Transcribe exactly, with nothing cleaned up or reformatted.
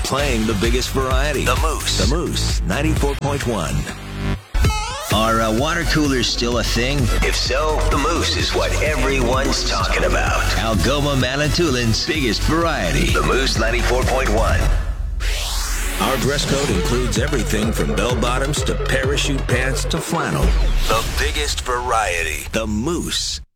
playing the biggest variety. The Moose. The Moose, ninety-four point one. Are uh, water coolers still a thing? If so, the Moose is what everyone's talking about. Algoma Manitoulин's biggest variety. The Moose ninety-four point one. Our dress code includes everything from bell-bottoms to parachute pants to flannel. The biggest variety. The Moose.